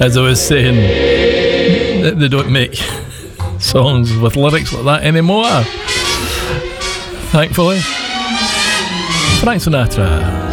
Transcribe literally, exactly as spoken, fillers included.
As I was saying, they don't make songs with lyrics like that anymore, thankfully. Frank Sinatra.